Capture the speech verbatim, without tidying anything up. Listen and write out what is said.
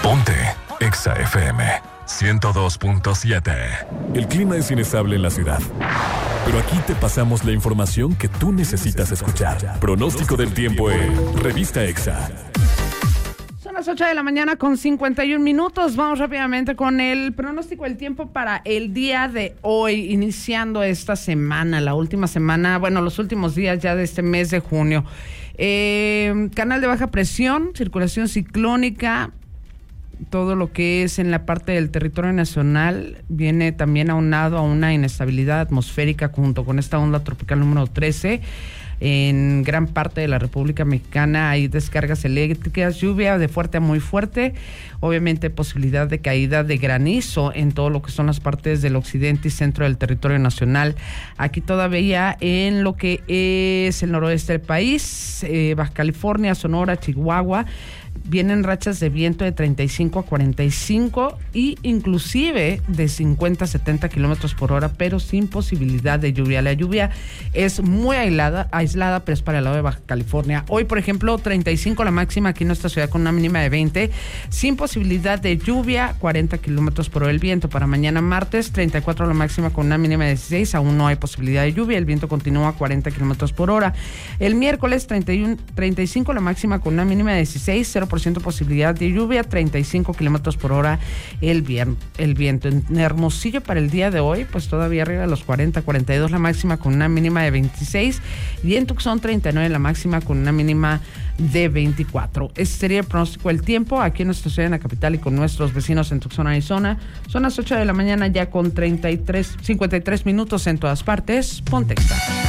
Ponte Exa F M ciento dos punto siete. El clima es inestable en la ciudad, pero aquí te pasamos la información que tú necesitas escuchar. Pronóstico del tiempo en Revista Exa. Son las ocho de la mañana con cincuenta y un minutos. Vamos rápidamente con el pronóstico del tiempo para el día de hoy, iniciando esta semana, la última semana, bueno, los últimos días ya de este mes de junio. Eh, canal de baja presión, circulación ciclónica, todo lo que es en la parte del territorio nacional viene también aunado a una inestabilidad atmosférica junto con esta onda tropical número trece. En gran parte de la República Mexicana hay descargas eléctricas, lluvia de fuerte a muy fuerte, obviamente posibilidad de caída de granizo en todo lo que son las partes del occidente y centro del territorio nacional. Aquí todavía en lo que es el noroeste del país, eh, Baja California, Sonora, Chihuahua, vienen rachas de viento de treinta y cinco a cuarenta y cinco y inclusive de cincuenta a setenta kilómetros por hora, pero sin posibilidad de lluvia. La lluvia es muy aislada, aislada, pero es para el lado de Baja California. Hoy, por ejemplo, treinta y cinco la máxima aquí en nuestra ciudad con una mínima de veinte, sin posibilidad de lluvia, cuarenta kilómetros por hora el viento. Para mañana martes, treinta y cuatro la máxima con una mínima de dieciséis, aún no hay posibilidad de lluvia, el viento continúa a cuarenta kilómetros por hora. El miércoles, treinta y uno, treinta y cinco la máxima con una mínima de dieciséis, cero por ciento posibilidad de lluvia, treinta y cinco kilómetros por hora el, vier- el viento. En Hermosillo para el día de hoy, pues todavía arriba de los cuarenta, cuarenta y dos la máxima con una mínima de veintiséis, y en Tucson treinta y nueve la máxima con una mínima de veinticuatro. Este sería el pronóstico del tiempo aquí en nuestra ciudad, en la capital, y con nuestros vecinos en Tucson, Arizona. Son las ocho de la mañana ya con treinta y tres, cincuenta y tres minutos en todas partes. Ponte Exa.